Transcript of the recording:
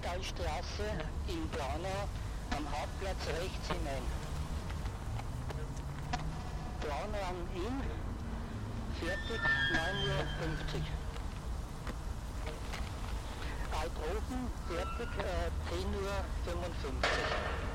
Hüttenstallstraße in Braunau am Hauptplatz rechts hinein. Braunau am Inn, fertig 9:50 Uhr. Althofen, fertig 10:55 Uhr.